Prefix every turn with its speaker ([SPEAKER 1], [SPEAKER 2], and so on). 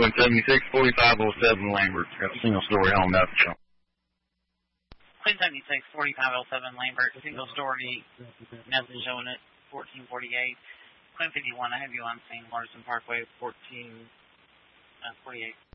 [SPEAKER 1] Quinn 76-4507 Lambert. Got a single-story home, nothing shown.
[SPEAKER 2] Quinn 76-4507 Lambert, single-story, nothing showing at 1448. Quinn 51, I have you on scene, Larson Parkway, 1448.